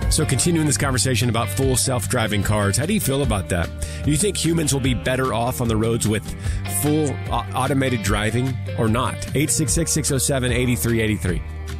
So continuing this conversation about full self-driving cars, how do you feel about that? Do you think humans will be better off on the roads with full automated driving or not? 866-607-8383.